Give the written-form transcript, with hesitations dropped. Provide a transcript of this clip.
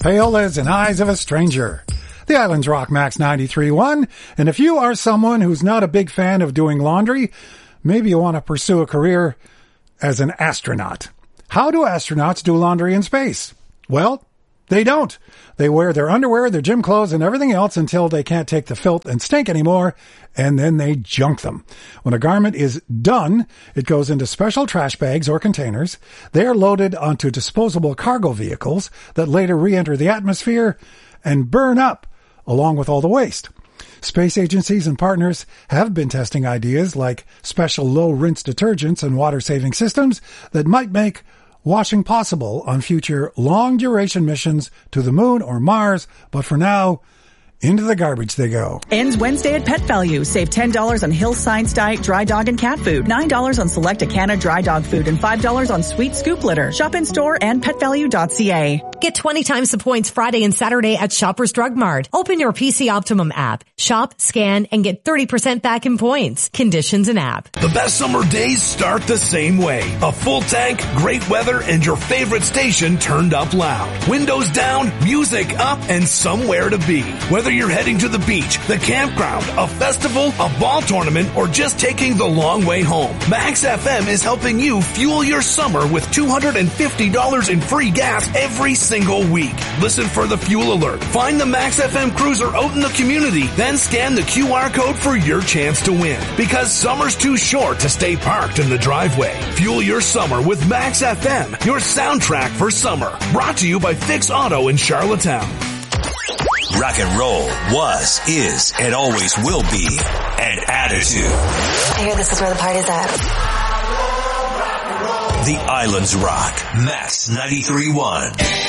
pale as in eyes of a stranger. The Islands Rock Max 93.1, and if you are someone who's not a big fan of doing laundry, maybe you want to pursue a career as an astronaut. How do astronauts do laundry in space? Well, they don't. They wear their underwear, their gym clothes, and everything else until they can't take the filth and stink anymore, and then they junk them. When a garment is done, it goes into special trash bags or containers. They are loaded onto disposable cargo vehicles that later re-enter the atmosphere and burn up along with all the waste. Space agencies and partners have been testing ideas like special low-rinse detergents and water-saving systems that might make washing possible on future long-duration missions to the moon or Mars, but for now, into the garbage they go. Ends Wednesday at Pet Value. Save $10 on Hill Science Diet dry dog and cat food, $9 on select Acana dry dog food, and $5 on Sweet Scoop litter. Shop in store and petvalue.ca. Get 20 times the points Friday and Saturday at Shoppers Drug Mart. Open your PC Optimum app. Shop, scan, and get 30% back in points. Conditions and app. The best summer days start the same way. A full tank, great weather, and your favorite station turned up loud. Windows down, music up, and somewhere to be. Whether you're heading to the beach, the campground, a festival, a ball tournament, or just taking the long way home, Max FM is helping you fuel your summer with $250 in free gas every single week. Listen for the fuel alert. Find the Max FM cruiser out in the community, then scan the QR code for your chance to win. Because summer's too short to stay parked in the driveway. Fuel your summer with Max FM, your soundtrack for summer. Brought to you by Fix Auto in Charlottetown. Rock and roll was, is, and always will be an attitude. I hear this is where the party's at. The Islands Rock, Max 93.1.